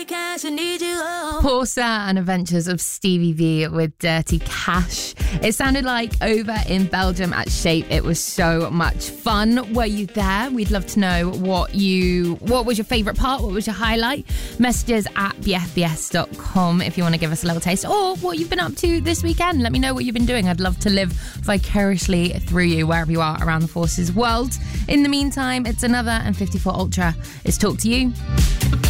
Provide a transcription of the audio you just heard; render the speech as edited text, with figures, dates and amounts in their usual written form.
Dirty Cash, I need you all. Portia and Adventures of Stevie V with Dirty Cash. It sounded like over in Belgium at Shape. It was so much fun. Were you there? We'd love to know what was your favourite part? What was your highlight? Messages at bfbs.com if you want to give us a little taste, or what you've been up to this weekend. Let me know what you've been doing. I'd love to live vicariously through you wherever you are around the Forces world. In the meantime, it's another and 54 Ultra. It's Talk to You.